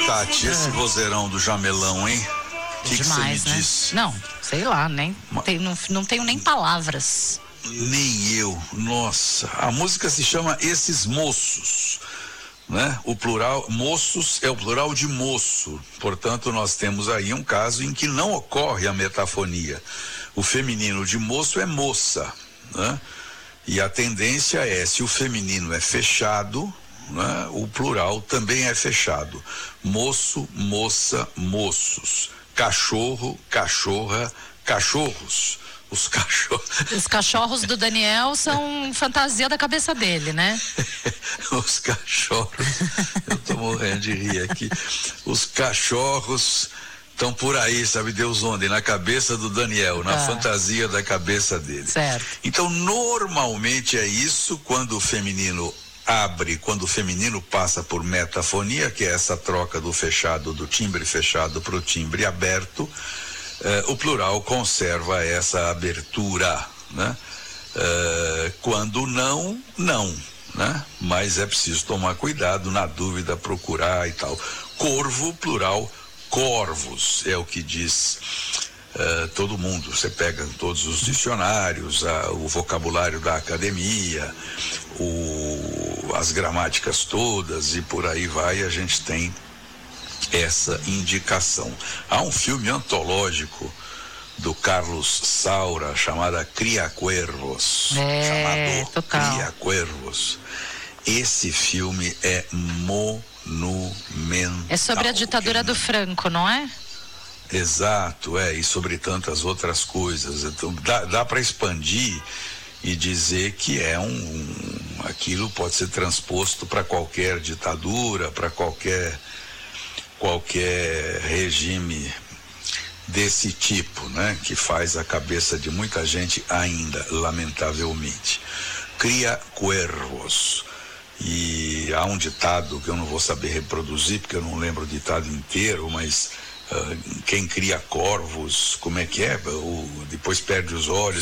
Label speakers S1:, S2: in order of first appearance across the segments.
S1: Tati, esse vozeirão do Jamelão, hein? O que você me disse?
S2: Não, sei lá, não tenho nem palavras.
S1: Nem eu, nossa. A música se chama Esses Moços, né? O plural, moços é o plural de moço. Portanto, nós temos aí um caso em que não ocorre a metafonia. O feminino de moço é moça, né? E a tendência é, se o feminino é fechado, né, o plural também é fechado. Moço, moça, moços. Cachorro, cachorra, cachorros. Os
S2: cachorros do Daniel são fantasia da cabeça dele, né?
S1: Os cachorros, eu tô morrendo de rir aqui. Os cachorros estão por aí, sabe Deus onde? Na cabeça do Daniel, na fantasia da cabeça dele.
S2: Certo.
S1: Então, normalmente é isso quando o feminino abre, quando o feminino passa por metafonia, que é essa troca do fechado, do timbre fechado para o timbre aberto. O plural conserva essa abertura, né? Quando não, né? Mas é preciso tomar cuidado, na dúvida procurar e tal. Corvo, plural, corvos, é o que diz todo mundo. Você pega todos os dicionários, o vocabulário da academia, as gramáticas todas e por aí vai, a gente tem essa indicação. Há um filme antológico do Carlos Saura chamado Cria Cuervos. Cria Cuervos. Esse filme é monumental.
S2: É sobre a ditadura do Franco, não é?
S1: Exato, e sobre tantas outras coisas. Então dá para expandir e dizer que aquilo pode ser transposto para qualquer ditadura, para qualquer regime desse tipo, né? Que faz a cabeça de muita gente ainda, lamentavelmente. Cria cuervos. E há um ditado que eu não vou saber reproduzir, porque eu não lembro o ditado inteiro, mas quem cria corvos, como é que é? Depois perde os olhos.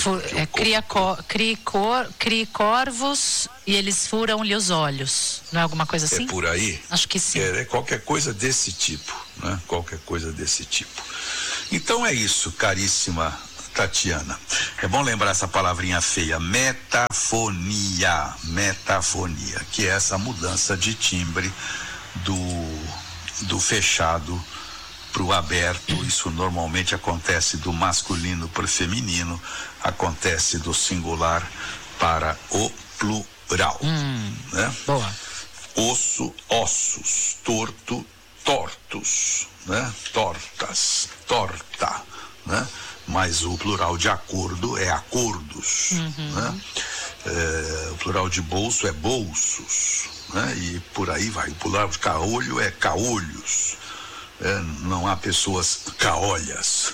S2: Cria corvos e eles furam-lhe os olhos. Não é alguma coisa assim?
S1: É por aí?
S2: Acho que sim.
S1: É qualquer coisa desse tipo, né? Qualquer coisa desse tipo. Então é isso, caríssima Tatiana. É bom lembrar essa palavrinha feia, metafonia, que é essa mudança de timbre do fechado para o aberto. Isso normalmente acontece do masculino para o feminino, acontece do singular para o plural. Né?
S2: Boa.
S1: Osso, ossos, torto, tortos, né? Tortas, torta, né? Mas o plural de acordo é acordos, né? O plural de bolso é bolsos, né? E por aí vai. O plural de caolho é caolhos. Não há pessoas caolhas.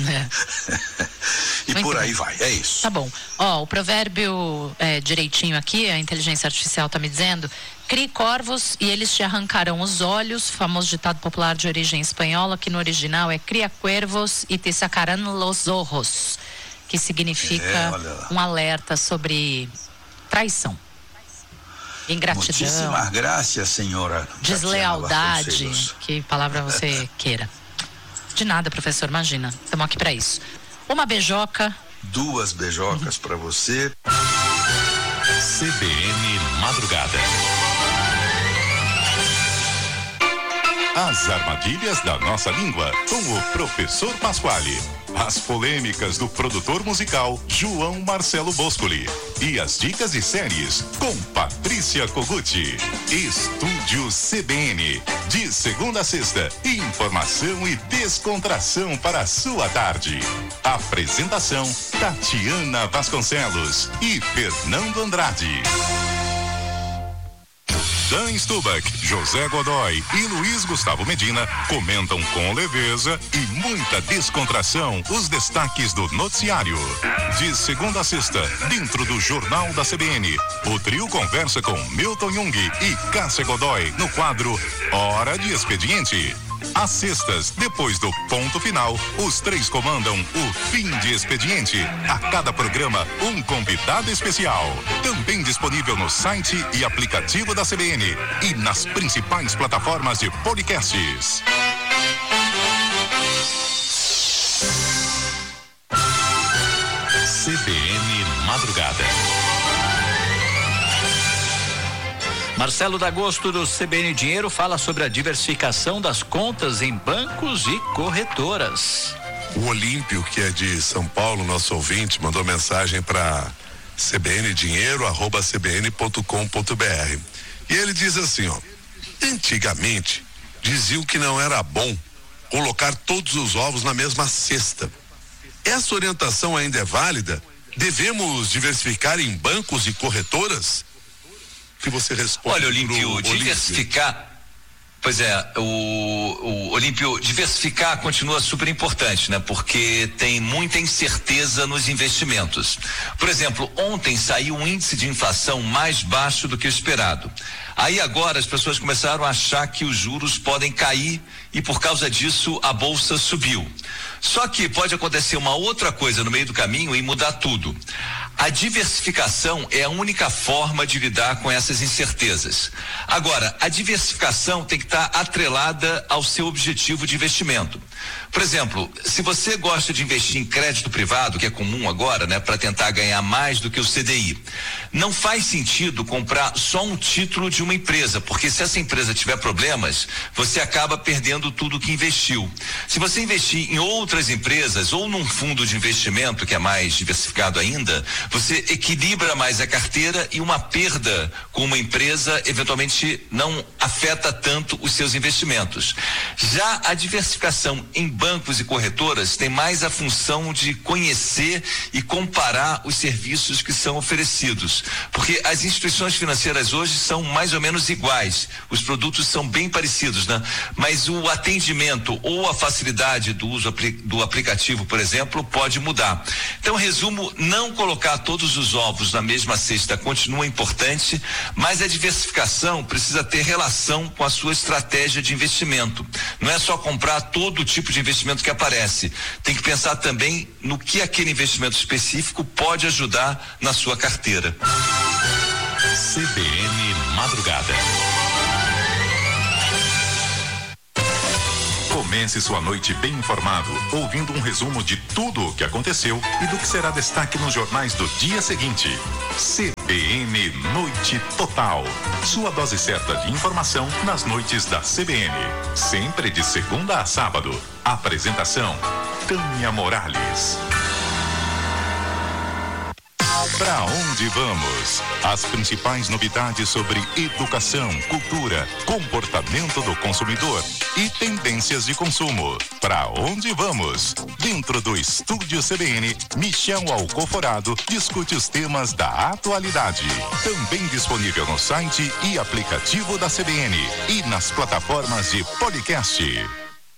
S1: E por aí vai, é isso.
S2: Tá bom. O provérbio direitinho aqui, a inteligência artificial tá me dizendo: crie corvos e eles te arrancarão os olhos, famoso ditado popular de origem espanhola, que no original é cria cuervos e te sacarán los ojos, que significa um alerta sobre traição, ingratidão,
S1: muitíssimas graças, senhora
S2: deslealdade, que palavra você queira. De nada, professor, imagina, estamos aqui para isso. Uma beijoca.
S1: 2 beijocas para você.
S3: CBN Madrugada. As armadilhas da nossa língua, com o professor Pasquale. As polêmicas do produtor musical João Marcelo Boscoli. E as dicas de séries com Patrícia Koguchi. Estúdio CBN. De segunda a sexta, informação e descontração para a sua tarde. Apresentação: Tatiana Vasconcelos e Fernando Andrade. Dan Stubach, José Godoy e Luiz Gustavo Medina comentam com leveza e muita descontração os destaques do noticiário. De segunda a sexta, dentro do Jornal da CBN, o trio conversa com Milton Jung e Cássia Godoy no quadro Hora de Expediente. Às sextas, depois do ponto final, os três comandam o fim de expediente. A cada programa, um convidado especial. Também disponível no site e aplicativo da CBN e nas principais plataformas de podcasts.
S4: CBN Madrugada. Marcelo D'Agosto, do CBN Dinheiro, fala sobre a diversificação das contas em bancos e corretoras.
S5: O Olímpio, que é de São Paulo, nosso ouvinte, mandou mensagem para cbndinheiro@cbn.com.br. E ele diz assim, ó: antigamente diziam que não era bom colocar todos os ovos na mesma cesta. Essa orientação ainda é válida? Devemos diversificar em bancos e corretoras? Que você responde.
S6: Olha, Olímpio, diversificar. Pois é, o Olímpio, diversificar continua super importante, né? Porque tem muita incerteza nos investimentos. Por exemplo, ontem saiu um índice de inflação mais baixo do que o esperado. Aí agora as pessoas começaram a achar que os juros podem cair e por causa disso a bolsa subiu. Só que pode acontecer uma outra coisa no meio do caminho e mudar tudo. A diversificação é a única forma de lidar com essas incertezas. Agora, a diversificação tem que estar atrelada ao seu objetivo de investimento. Por exemplo, se você gosta de investir em crédito privado, que é comum agora, né, para tentar ganhar mais do que o CDI, não faz sentido comprar só um título de uma empresa, porque se essa empresa tiver problemas, você acaba perdendo tudo que investiu. Se você investir em outras empresas ou num fundo de investimento que é mais diversificado ainda, você equilibra mais a carteira e uma perda com uma empresa eventualmente não afeta tanto os seus investimentos. Já a diversificação em bancos e corretoras tem mais a função de conhecer e comparar os serviços que são oferecidos, porque as instituições financeiras hoje são mais ou menos iguais, os produtos são bem parecidos, né? Mas o atendimento ou a facilidade do uso do aplicativo, por exemplo, pode mudar. Então, resumo, não colocar todos os ovos na mesma cesta continua importante, mas a diversificação precisa ter relação com a sua estratégia de investimento. Não é só comprar todo tipo de investimento que aparece. Tem que pensar também no que aquele investimento específico pode ajudar na sua carteira.
S4: CBN Madrugada.
S3: Comece sua noite bem informado, ouvindo um resumo de tudo o que aconteceu e do que será destaque nos jornais do dia seguinte. CBN Noite Total. Sua dose certa de informação nas noites da CBN. Sempre de segunda a sábado. Apresentação: Tânia Morales. Pra onde vamos? As principais novidades sobre educação, cultura, comportamento do consumidor e tendências de consumo. Pra onde vamos? Dentro do Estúdio CBN, Michel Alcoforado discute os temas da atualidade. Também disponível no site e aplicativo da CBN e nas plataformas de podcast.